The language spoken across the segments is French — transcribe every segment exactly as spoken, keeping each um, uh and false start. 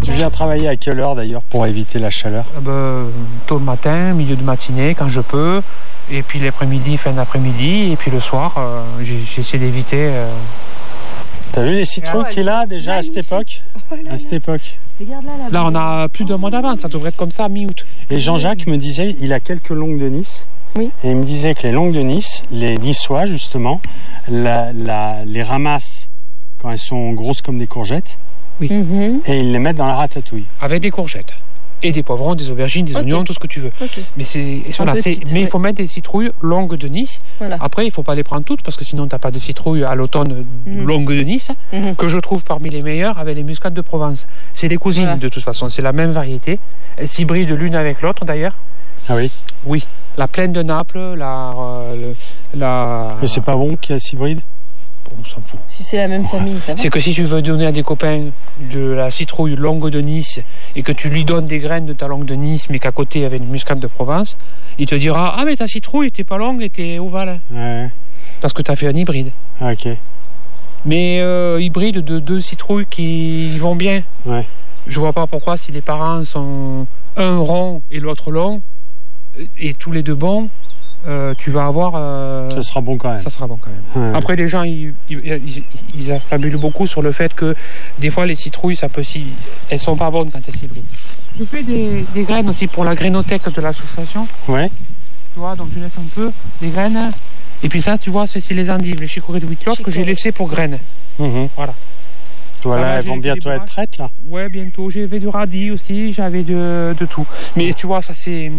Tu viens travailler à quelle heure d'ailleurs pour éviter la chaleur? euh, bah, Tôt le matin, milieu de matinée quand je peux, et puis l'après-midi, fin d'après-midi, et puis le soir, euh, j'essaie d'éviter. Euh... T'as vu les citrouilles ouais, qu'il a déjà à cette époque? Oh là À cette là. époque. Regarde là, là. Là, on a plus d'un mois d'avance, ça devrait être comme ça mi-août. Et Jean-Jacques me disait, il a quelques longues de Nice. Oui. Et il me disait que les longues de Nice, les niçois justement, la, la, les ramassent quand elles sont grosses comme des courgettes. Mhm. Et ils les mettent dans la ratatouille. Avec des courgettes. Et des poivrons, des aubergines, des Ok. oignons, tout ce que tu veux. Ok. Mais c'est voilà, c'est- petite, mais il ouais. faut mettre des citrouilles longues de Nice. Voilà. Après, il ne faut pas les prendre toutes parce que sinon, tu n'as pas de citrouilles à l'automne Mhm. longues de Nice, Mhm. que je trouve parmi les meilleures avec les muscades de Provence. C'est les cousines Voilà. de toute façon, c'est la même variété. Elles s'hybrident l'une avec l'autre d'ailleurs. Ah oui. Oui, la plaine de Naples, la. euh, la... Mais c'est pas bon qu'il y a hybride. Bon, on s'en fout. Si c'est la même famille, ça va. C'est que si tu veux donner à des copains de la citrouille longue de Nice et que tu lui donnes des graines de ta longue de Nice, mais qu'à côté il y avait une muscade de Provence, il te dira: ah, mais ta citrouille était pas longue, était ovale. Ouais. Parce que tu as fait un hybride. Ah, ok. Mais euh, hybride de deux citrouilles qui vont bien. Ouais. Je vois pas pourquoi, si les parents sont un rond et l'autre long, et tous les deux bons, euh, tu vas avoir. Euh, Ça sera bon quand même. ça sera bon quand même. Ouais. Après, les gens, ils, ils, ils, ils affabulent beaucoup sur le fait que des fois, les citrouilles, ça peut si, elles sont pas bonnes quand elles s'hybrident. Je fais des, des graines aussi pour la grainothèque de l'association. Ouais. Tu vois, donc je laisse un peu des graines. Et puis ça, tu vois, c'est c'est les endives, les chicorées de Wicklow que j'ai laissées pour graines. Mhm. Voilà. Voilà, Ah bah, elles j'ai- vont j'ai bientôt des être branches. prêtes là. Ouais, bientôt. J'avais du radis aussi, j'avais de, de tout. Mais tu vois, ça c'est.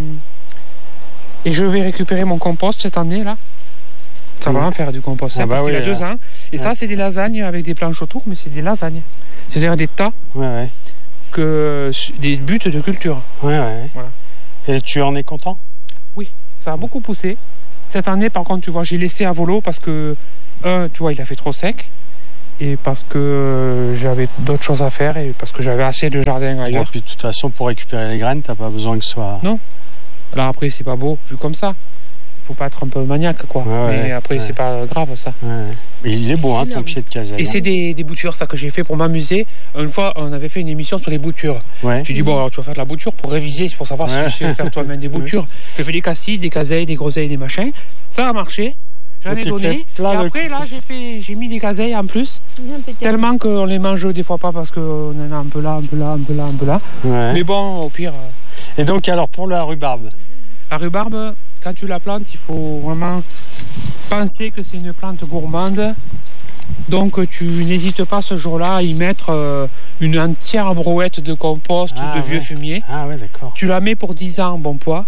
Et je vais récupérer mon compost cette année là. Ça va Mhm. en faire du compost, Ah hein, bah parce qu'il oui, a deux là. ans. Et Ouais. ça, c'est des lasagnes avec des planches autour, mais c'est des lasagnes. C'est-à-dire des tas, Ouais, ouais. que, des buts de culture. Ouais, ouais. Voilà. Et tu en es content? Ça a beaucoup poussé. Cette année, par contre, tu vois, j'ai laissé à volo parce que, un, tu vois, il a fait trop sec. Et parce que euh, j'avais d'autres choses à faire et parce que j'avais assez de jardin Et ailleurs. puis de toute façon, pour récupérer les graines, t'as pas besoin que ce soit. Non. Là, après, c'est pas beau vu comme ça. Faut pas être un peu maniaque, quoi. Ouais, ouais, Mais après, ouais. c'est pas grave, ça. Ouais. Mais il est beau, hein, ton Énorme. pied de casaille. Et c'est des, des boutures, ça, que j'ai fait pour m'amuser. Une fois, on avait fait une émission sur les boutures. Ouais. J'ai dit, bon, alors tu vas faire de la bouture pour réviser, c'est pour savoir Ouais. si tu sais faire toi-même des boutures. J'ai fait des cassis, des caseilles, des groseilles, des machins. Ça a marché. J'en Et ai tu donné. fais plein Et de après, là, j'ai fait, j'ai mis des caseilles en plus. Impeccable. Tellement qu'on les mange des fois pas parce qu'on en a un peu là, un peu là, un peu là, un peu là. Ouais. Mais bon, au pire. euh, Et donc, alors, pour la rhubarbe, La rhubarbe, quand tu la plantes, il faut vraiment penser que c'est une plante gourmande. Donc tu n'hésites pas ce jour-là à y mettre euh, une entière brouette de compost Ah, ou de vieux ouais. fumier. ah ouais, d'accord. Tu la mets pour dix ans en bon poids.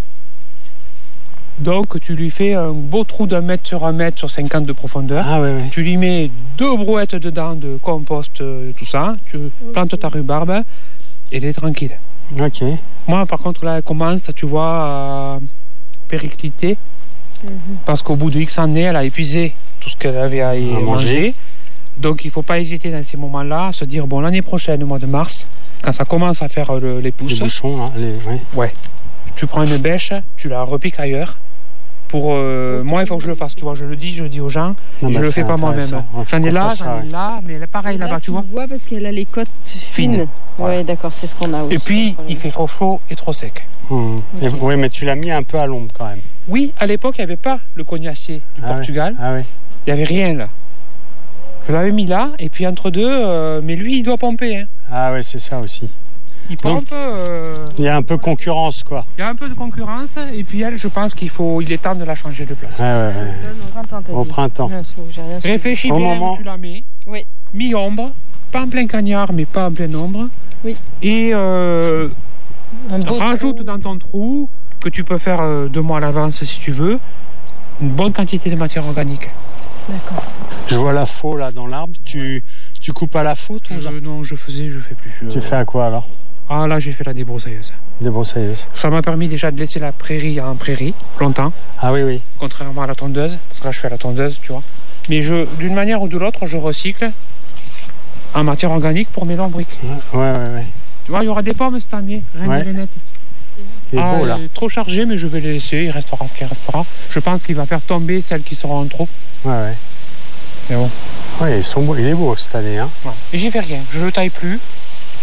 Donc tu lui fais un beau trou d'un mètre sur un mètre sur cinquante de profondeur. Ah ouais, ouais. Tu lui mets deux brouettes dedans de compost, euh, tout ça. Tu plantes ta rhubarbe et t'es tranquille. Ok. Moi, par contre, là, elle commence, tu vois, à péricliter. Mhm. Parce qu'au bout de X années, elle a épuisé tout ce qu'elle avait à y À manger. manger. Donc, il ne faut pas hésiter dans ces moments-là à se dire, bon, l'année prochaine, au mois de mars, quand ça commence à faire le- les Les pousses, bouchons, là. Les... Ouais. tu prends une bêche, tu la repiques ailleurs. Pour euh, moi, il faut que je le fasse. Tu vois, je le dis, je le dis aux gens, Non, je mais le c'est fais pas moi-même. intéressant. Ouais, faut J'en ai qu'on là, fasse ça, j'en ai ouais. là, mais pareil Là, là-bas, tu vois. vois parce qu'elle a les côtes fines. Fines. Ouais, d'accord, c'est ce qu'on a aussi. Et puis, il fait trop chaud et trop sec. Hum. Et- Ok. oui, mais tu l'as mis un peu à l'ombre quand même. Oui, à l'époque, il n'y avait pas le cognacier du Ah ouais. Portugal. Ah ouais. Il n'y avait rien là. Je l'avais mis là, et puis entre deux, euh, mais lui, il doit pomper. Hein. Ah ouais, c'est ça aussi. Il Donc- pompe. euh, Il y a un peu concurrence, quoi. Il y a un peu de concurrence, et puis elle, je pense qu'il faut, il est temps de la changer de place. Ouais, ouais, ouais. Au printemps, t'as Au dit. printemps. Bien sûr, j'ai rien suivi. Réfléchis Au bien moment- où tu la mets. Oui. Mi-ombre, pas en plein cagnard, mais pas en pleine ombre. Oui. Et euh, Un beau rajoute trou. dans ton trou, que tu peux faire euh, deux mois à l'avance si tu veux, une bonne quantité de matière organique. D'accord. Je vois la faux là dans l'arbre. Tu, tu coupes à la faux, ton Je, jardin? non, je faisais, je fais plus. Je- Tu fais à quoi alors? Ah là, j'ai fait la débroussailleuse. Des broussailleuses. Ça m'a permis déjà de laisser la prairie en prairie, longtemps. Ah oui, oui. Contrairement à la tondeuse, parce que là je fais à la tondeuse, tu vois. Mais je, d'une manière ou de l'autre, je recycle en matière organique pour mes lombriques. Ouais, ouais, ouais. Tu vois, il y aura des pommes cette année, rien Ouais. de net. Il est Ah, beau là. il est trop chargé, mais je vais les laisser, il restera ce qu'il restera. Je pense qu'il va faire tomber celles qui seront en trop. Ouais, ouais. Mais bon, Ouais, ils sont beaux. Il est beau cette année, hein. voilà. Et j'y fais rien, je le taille plus.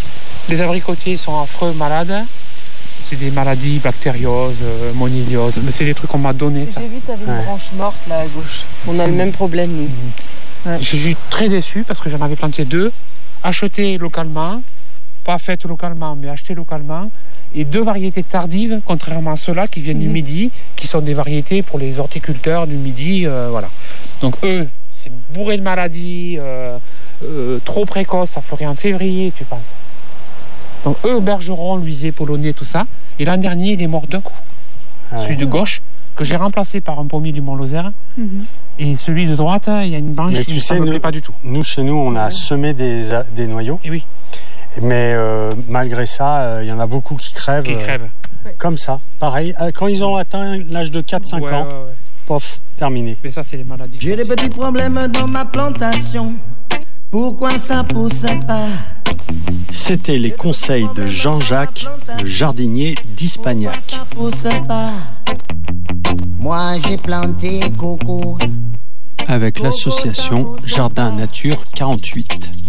Les abricotiers sont affreux malades. C'est des maladies bactérioses, euh, monilioses. Mais c'est des trucs qu'on m'a donné, ça. J'ai vu, tu avais une Ouais. branche morte là à gauche. On a le même problème, nous. Mhm. Ouais. Je suis très déçu parce que j'en avais planté deux, acheté localement, pas faites localement, mais achetées localement, et deux variétés tardives, contrairement à ceux-là qui viennent Mhm. du Midi, qui sont des variétés pour les horticulteurs du Midi, euh, voilà. Donc eux, c'est bourré de maladies, euh, euh, trop précoce, ça fleurit en février, tu penses. Donc eux, bergeron, luisé, polonais, tout ça. Et l'an dernier, il est mort d'un coup. Ah ouais. Celui de gauche, que j'ai remplacé par un pommier du Mont-Lozère. Mhm. Et celui de droite, il y a une branche Mais qui tu ne sais, me nous- plaît pas du tout. Nous, chez nous, on a semé des, a- des noyaux. Et oui, Mais euh, malgré ça, euh, il y en a beaucoup qui crèvent. qui euh, crève. Comme ça. Pareil, euh, quand ils ont atteint l'âge de quatre cinq Ouais, ans, ouais, ouais. pof, terminé. Mais ça, c'est les maladies. J'ai des petits problèmes dans ma plantation. Pourquoi ça pousse pas? C'était les conseils de Jean-Jacques, le jardinier d'Ispagnac. Ça pousse pas. Moi j'ai planté coco. Avec l'association Jardin Nature quarante-huit.